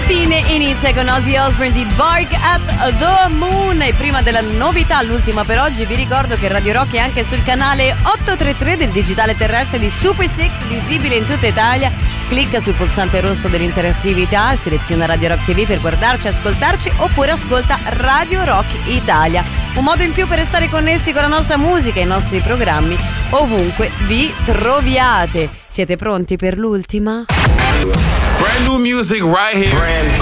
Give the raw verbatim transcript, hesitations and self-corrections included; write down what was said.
fine inizia con Ozzy Osbourne di Bark at the Moon. E prima della novità, l'ultima per oggi, vi ricordo che Radio Rock è anche sul canale ottocentotrentatré del digitale terrestre di Super Six, visibile in tutta Italia. Clicca sul pulsante rosso dell'interattività, seleziona Radio Rock T V per guardarci, ascoltarci, oppure ascolta Radio Rock Italia. Un modo in più per restare connessi con la nostra musica e i nostri programmi ovunque vi troviate. Siete pronti per l'ultima? Brand new music right here. Brand